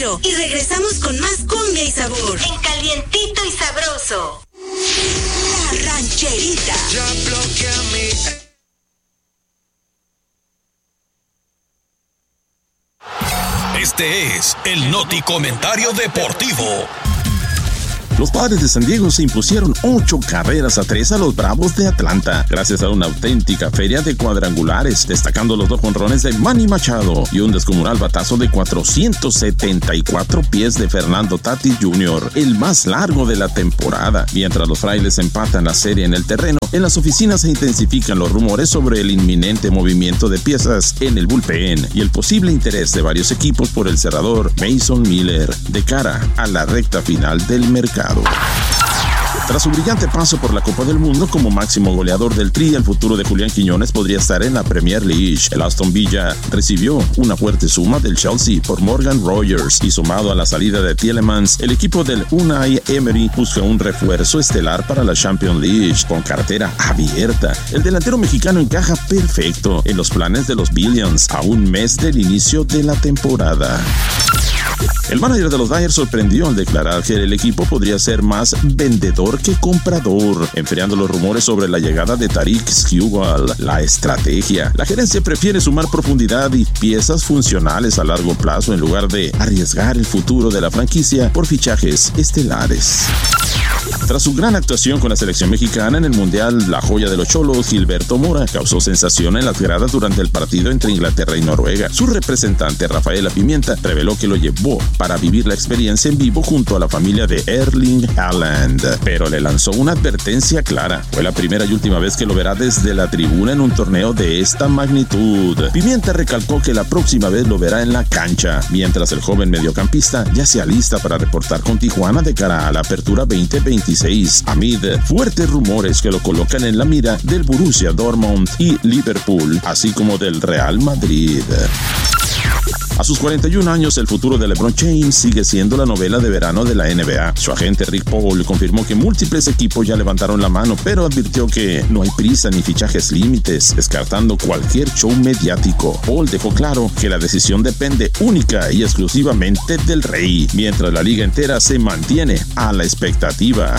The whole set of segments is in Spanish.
respiro y regresamos con más cumbia y sabor en Calientito y Sabroso. La Rancherita. Ya bloquea mi... Este es el Noti Comentario Deportivo. Los Padres de San Diego se impusieron 8-3 a los Bravos de Atlanta, gracias a una auténtica feria de cuadrangulares, destacando los 2 jonrones de Manny Machado y un descomunal batazo de 474 pies de Fernando Tatis Jr., el más largo de la temporada. Mientras los Frailes empatan la serie en el terreno, en las oficinas se intensifican los rumores sobre el inminente movimiento de piezas en el bullpen y el posible interés de varios equipos por el cerrador Mason Miller de cara a la recta final del mercado. Tras su brillante paso por la Copa del Mundo como máximo goleador del Tri, el futuro de Julián Quiñones podría estar en la Premier League. El Aston Villa recibió una fuerte suma del Chelsea por Morgan Rogers y sumado a la salida de Tielemans, el equipo del Unai Emery busca un refuerzo estelar para la Champions League con cartera abierta. El delantero mexicano encaja perfecto en los planes de los Billions a un mes del inicio de la temporada. El manager de los Dyers sorprendió al declarar que el equipo podría ser más vendedor que comprador, enfriando los rumores sobre la llegada de Tarik Skubal. La estrategia. La gerencia prefiere sumar profundidad y piezas funcionales a largo plazo en lugar de arriesgar el futuro de la franquicia por fichajes estelares. Tras su gran actuación con la selección mexicana en el Mundial, la joya de los Cholos, Gilberto Mora, causó sensación en las gradas durante el partido entre Inglaterra y Noruega. Su representante, Rafaela Pimienta, reveló que lo llevó para vivir la experiencia en vivo junto a la familia de Erling Haaland, pero le lanzó una advertencia clara. Fue la primera y última vez que lo verá desde la tribuna en un torneo de esta magnitud. Pimienta recalcó que la próxima vez lo verá en la cancha, mientras el joven mediocampista ya se alista para reportar con Tijuana de cara a la Apertura 2026. Amid fuertes rumores que lo colocan en la mira del Borussia Dortmund y Liverpool, así como del Real Madrid. A sus 41 años, el futuro de LeBron James sigue siendo la novela de verano de la NBA. Su agente Rick Paul confirmó que múltiples equipos ya levantaron la mano, pero advirtió que no hay prisa ni fichajes límites, descartando cualquier show mediático. Paul dejó claro que la decisión depende única y exclusivamente del Rey, mientras la liga entera se mantiene a la expectativa.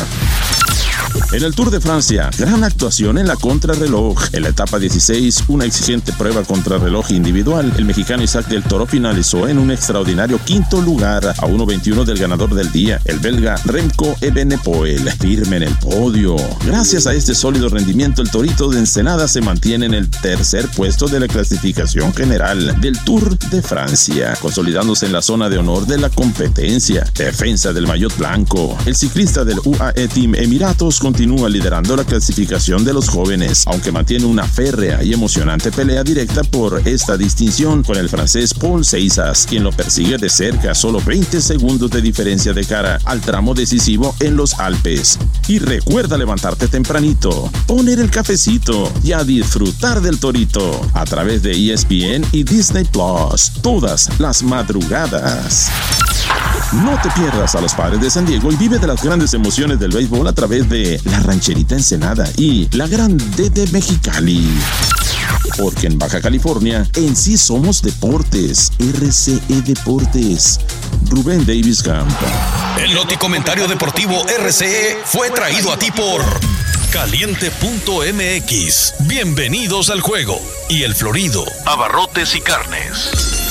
En el Tour de Francia, gran actuación en la contrarreloj. En la etapa 16, una exigente prueba contrarreloj individual, el mexicano Isaac del Toro finalizó en un extraordinario quinto lugar a 1:21 del ganador del día, el belga Remco Evenepoel, firme en el podio. Gracias a este sólido rendimiento, el Torito de Ensenada se mantiene en el tercer puesto de la clasificación general del Tour de Francia, consolidándose en la zona de honor de la competencia. Defensa del maillot blanco, el ciclista del UAE Team Emiratos continúa liderando la clasificación de los jóvenes, aunque mantiene una férrea y emocionante pelea directa por esta distinción con el francés Paul Seizas, quien lo persigue de cerca, solo 20 segundos de diferencia de cara al tramo decisivo en los Alpes. Y recuerda levantarte tempranito, poner el cafecito y a disfrutar del Torito a través de ESPN y Disney Plus todas las madrugadas. No te pierdas a los Padres de San Diego y vive de las grandes emociones del béisbol a través de La Rancherita Ensenada y La Grande de Mexicali. Porque en Baja California, en sí somos deportes. RCE Deportes. Rubén Davis Camp. El Noti Comentario Deportivo RCE fue traído a ti por Caliente.mx. Bienvenidos al juego. Y El Florido, Abarrotes y Carnes.